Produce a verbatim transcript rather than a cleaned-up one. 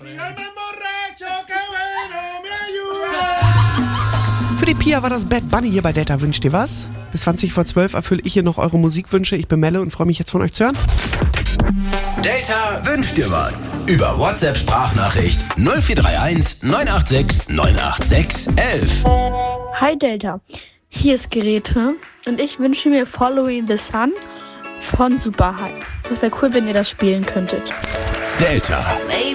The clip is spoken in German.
Für die Pia war das Bad Bunny hier bei Delta. Wünscht ihr was? Bis zwanzig vor zwölf erfülle ich hier noch eure Musikwünsche. Ich bin Melle und freue mich jetzt von euch zu hören. Delta wünscht dir was. Über WhatsApp-Sprachnachricht null vier drei eins neun acht sechs neun acht sechs eins eins. Hi Delta, hier ist Grete und ich wünsche mir Following the Sun von Superhype. Das wäre cool, wenn ihr das spielen könntet. Delta.